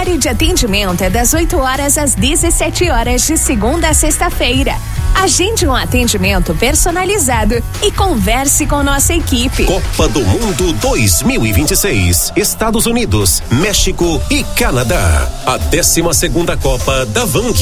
horário de atendimento é das 8 horas às 17 horas de segunda a sexta-feira. Agende um atendimento personalizado e converse com nossa equipe. Copa do Mundo 2026. Estados Unidos, México e Canadá. A 12ª Copa da Vang.